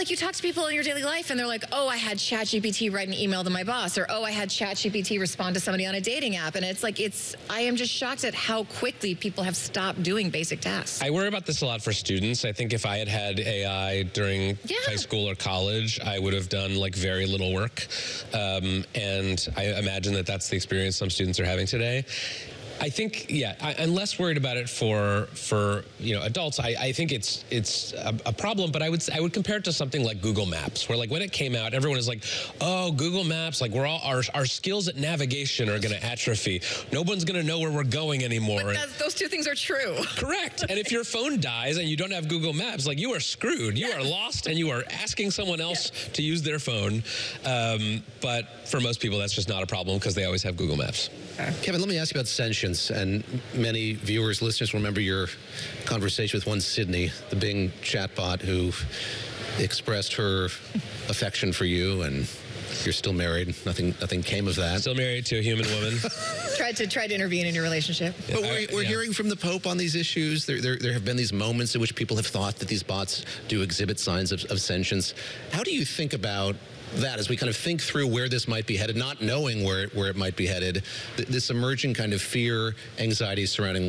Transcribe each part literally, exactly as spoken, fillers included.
like you talk to people in your daily life and they're like, oh, I had ChatGPT write an email to my boss, or oh, I had ChatGPT respond to somebody on a dating app. And it's like, it's, I am just shocked at how quickly people have stopped doing basic tasks. I worry about this a lot for students. I think if I had had A I during yeah. high school or college, I would have done like very little work. Um, and I imagine that that's the experience some students are having today. I think, yeah, I, I'm less worried about it for for you know adults. I, I think it's it's a, a problem, but I would I would compare it to something like Google Maps, where like when it came out, everyone is like, oh, Google Maps, like we're all our our skills at navigation are going to atrophy. No one's going to know where we're going anymore. But that, those two things are true. Correct. And if your phone dies and you don't have Google Maps, like you are screwed. You yeah. are lost, and you are asking someone else yeah. to use their phone. Um, but for most people, that's just not a problem because they always have Google Maps. Kevin, let me ask you about sentience, and many viewers, listeners will remember your conversation with one Sydney, the Bing chatbot, who expressed her affection for you, and you're still married. Nothing, nothing came of that. Still married to a human woman. tried to try to intervene in your relationship. But we're, we're yeah. hearing from the Pope on these issues. There, there, there have been these moments in which people have thought that these bots do exhibit signs of, of sentience. How do you think about that as we kind of think through where this might be headed, not knowing where it, where it might be headed, th this emerging kind of fear, anxiety surrounding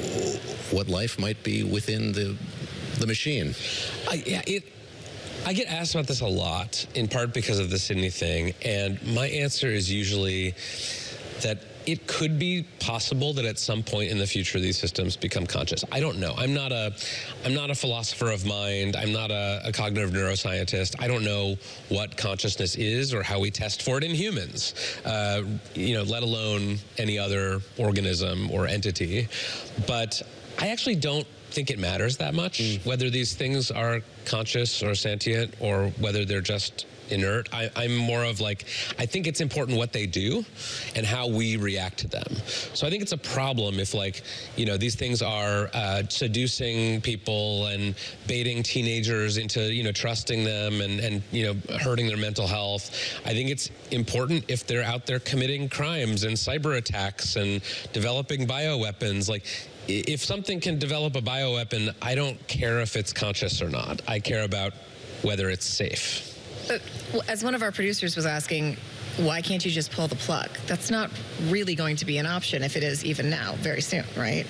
what life might be within the the machine? I, yeah, it, I get asked about this a lot, in part because of the Sydney thing, and my answer is usually that it could be possible that at some point in the future these systems become conscious. I don't know. I'm not a, I'm not a philosopher of mind. I'm not a, a cognitive neuroscientist. I don't know what consciousness is or how we test for it in humans, uh, you know, let alone any other organism or entity. But I actually don't think it matters that much mm. whether these things are conscious or sentient or whether they're just inert. I, I'm more of like, I think it's important what they do and how we react to them. So I think it's a problem if, like, you know, these things are uh, seducing people and baiting teenagers into, you know, trusting them and, and, you know, hurting their mental health. I think it's important if they're out there committing crimes and cyber attacks and developing bioweapons. Like, if something can develop a bioweapon, I don't care if it's conscious or not. I care about whether it's safe. But as one of our producers was asking, why can't you just pull the plug? That's not really going to be an option if it is even now, very soon, right?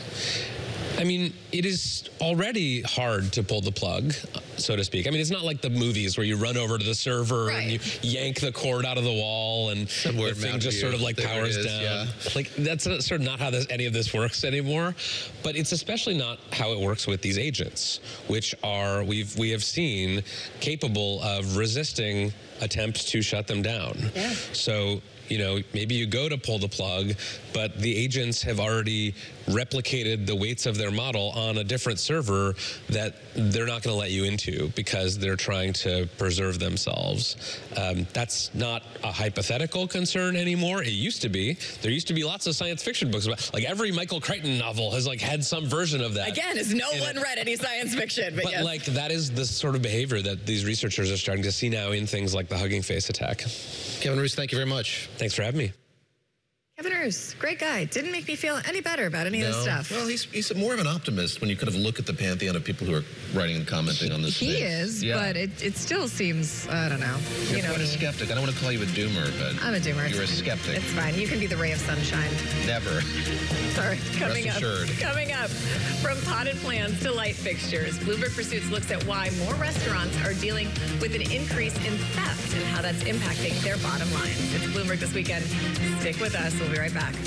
I mean, it is already hard to pull the plug, so to speak. I mean, it's not like the movies where you run over to the server right. and you yank the cord out of the wall and Somewhere the thing just sort of like powers is, down. Yeah. Like, that's sort of not how this, any of this works anymore. But it's especially not how it works with these agents, which are, we've, we have seen, capable of resisting attempts to shut them down. Yeah. So, you know, maybe you go to pull the plug, but the agents have already replicated the weights of their model on a different server that they're not going to let you into because they're trying to preserve themselves. Um, that's not a hypothetical concern anymore. It used to be. There used to be lots of science fiction books about, like, every Michael Crichton novel has like had some version of that. Again, has no one read any science fiction. But, but yes. like, that is the sort of behavior that these researchers are starting to see now in things like the Hugging Face attack. Kevin Roose, thank you very much. Thanks for having me. Kevin Roose, great guy. Didn't make me feel any better about any no. of this stuff. Well, he's, he's more of an optimist when you kind of look at the pantheon of people who are writing and commenting on this. He thing. is, yeah. but it, it still seems, I don't know. You're you know quite a skeptic. I don't want to call you a doomer, but I'm a doomer. You're a skeptic. It's fine. You can be the ray of sunshine. Never. Sorry. Coming Rest up. assured. Coming up, from potted plants to light fixtures, Bloomberg Pursuits looks at why more restaurants are dealing with an increase in theft and how that's impacting their bottom lines. It's Bloomberg This Weekend. Stick with us. We'll be right back.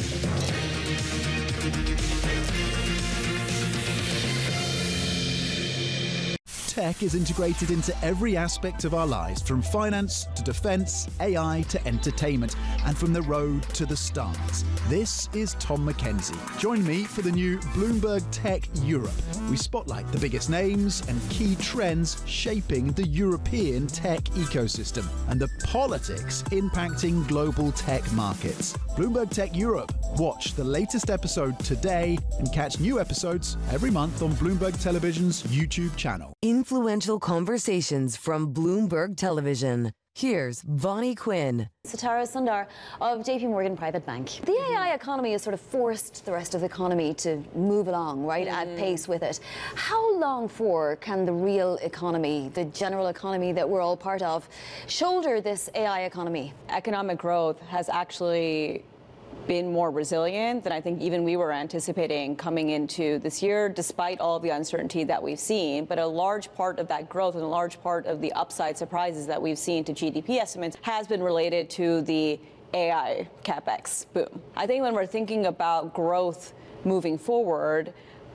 Tech is integrated into every aspect of our lives, from finance to defense, A I to entertainment, and from the road to the stars. This is Tom Mackenzie. Join me for the new Bloomberg Tech Europe. We spotlight the biggest names and key trends shaping the European tech ecosystem and the politics impacting global tech markets. Bloomberg Tech Europe. Watch the latest episode today and catch new episodes every month on Bloomberg Television's YouTube channel. In influential conversations from Bloomberg Television. Here's Vonnie Quinn. Sitara Sundar of J P Morgan Private Bank. The A I economy has sort of forced the rest of the economy to move along, right, mm. at pace with it. How long for can the real economy, the general economy that we're all part of, shoulder this A I economy? Economic growth has actually been more resilient than I think even we were anticipating coming into this year, despite all the uncertainty that we've seen. But a large part of that growth and a large part of the upside surprises that we've seen to G D P estimates has been related to the A I CapEx boom. I think when we're thinking about growth moving forward,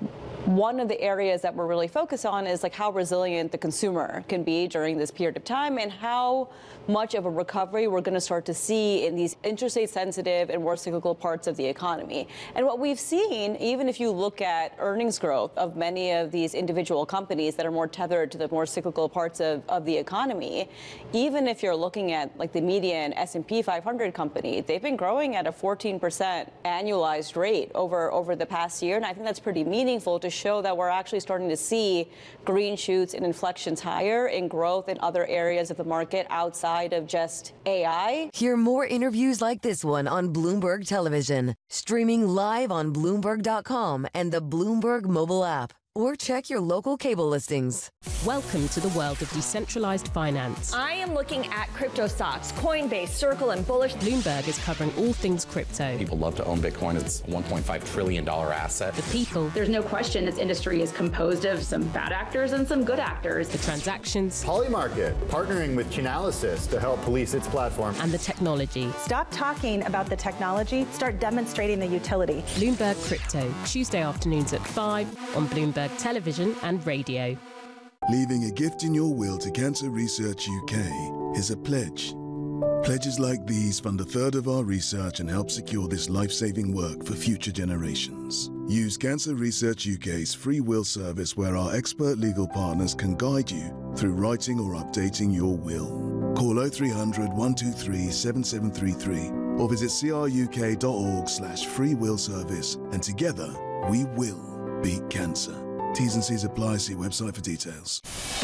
one of the areas that we're really focused on is like how resilient the consumer can be during this period of time and how much of a recovery we're going to start to see in these interest rate sensitive and more cyclical parts of the economy. And what we've seen, even if you look at earnings growth of many of these individual companies that are more tethered to the more cyclical parts of, of the economy, even if you're looking at like the median S and P five hundred company, they've been growing at a fourteen percent annualized rate over, over the past year. And I think that's pretty meaningful to show that we're actually starting to see green shoots and inflections higher in growth in other areas of the market outside of just A I. Hear more interviews like this one on Bloomberg Television, streaming live on Bloomberg dot com and the Bloomberg mobile app. Or check your local cable listings. Welcome to the world of decentralized finance. I am looking at crypto stocks, Coinbase, Circle, and Bullish. Bloomberg is covering all things crypto. People love to own Bitcoin. It's a one point five trillion dollars asset. The people. There's no question this industry is composed of some bad actors and some good actors. The transactions. Polymarket, partnering with Chainalysis to help police its platform. And the technology. Stop talking about the technology. Start demonstrating the utility. Bloomberg Crypto, Tuesday afternoons at five on Bloomberg Television and radio. Leaving a gift in your will to Cancer Research U K is a pledge. Pledges like these fund a third of our research and help secure this life-saving work for future generations. Use Cancer Research U K's free will service where our expert legal partners can guide you through writing or updating your will. Call oh three hundred, one two three, seven seven three three or visit cruk.org slash free will service, and together we will beat cancer. T's and C's apply. See website for details.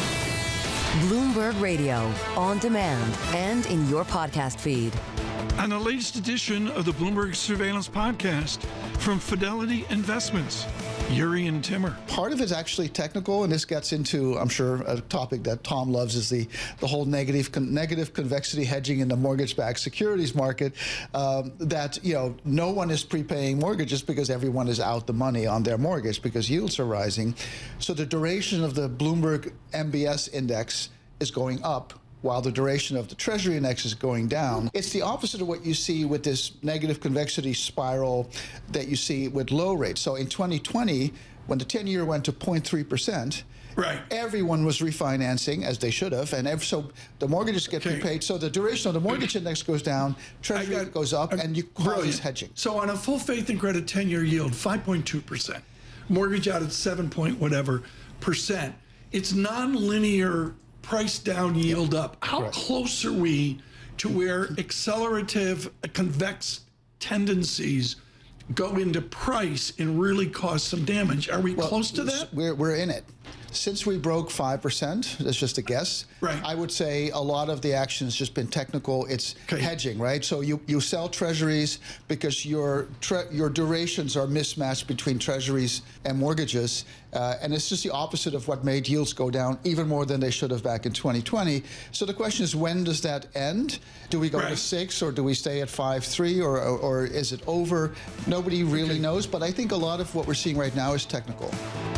Bloomberg Radio, on demand and in your podcast feed. On the latest edition of the Bloomberg Surveillance Podcast from Fidelity Investments, Yuri and Timmer. Part of it's actually technical, and this gets into, I'm sure, a topic that Tom loves, is the, the whole negative con- negative convexity hedging in the mortgage-backed securities market, um, that, you know, no one is prepaying mortgages because everyone is out the money on their mortgage because yields are rising. So the duration of the Bloomberg M B S index is going up, while the duration of the Treasury index is going down. It's the opposite of what you see with this negative convexity spiral that you see with low rates. So in twenty twenty, when the ten-year went to zero point three percent, right, everyone was refinancing, as they should have, and every, so the mortgages get okay. repaid. So the duration of the mortgage index goes down, Treasury got, goes up, uh, and you cause hedging. So on a full faith and credit ten-year yield, five point two percent. Mortgage out at seven point whatever percent. It's non-linear price down, yield up. How right. close are we to where accelerative convex tendencies go into price and really cause some damage? Are we well, close to that? We're, we're in it. Since we broke five percent, that's just a guess, right. I would say a lot of the action has just been technical. It's okay. hedging, right? So you, you sell treasuries because your tre- your durations are mismatched between treasuries and mortgages. Uh, and it's just the opposite of what made yields go down even more than they should have back in twenty twenty. So the question is, when does that end? Do we go right. to six, or do we stay at five three, or, or, or is it over? Nobody really okay. knows, but I think a lot of what we're seeing right now is technical.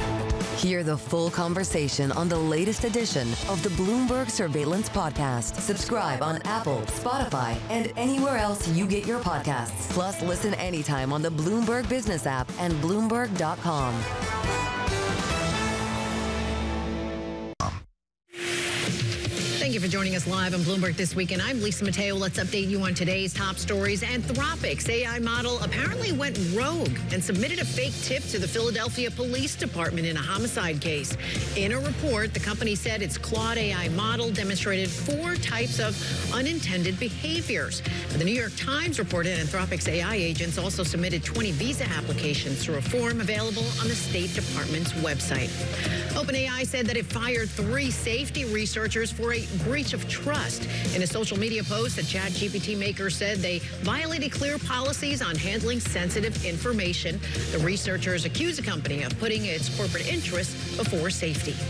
Hear the full conversation on the latest edition of the Bloomberg Surveillance Podcast. Subscribe on Apple, Spotify, and anywhere else you get your podcasts. Plus, listen anytime on the Bloomberg Business app and Bloomberg dot com. Thank Thank you for joining us live on Bloomberg This Weekend. I'm Lisa Mateo. Let's update you on today's top stories. Anthropic's A I model apparently went rogue and submitted a fake tip to the Philadelphia Police Department in a homicide case. In a report, the company said its Claude A I model demonstrated four types of unintended behaviors. The New York Times reported Anthropic's A I agents also submitted twenty visa applications through a form available on the State Department's website. OpenAI said that it fired three safety researchers for a breach of trust. In a social media post, the ChatGPT maker said they violated clear policies on handling sensitive information. The researchers accuse the company of putting its corporate interests before safety.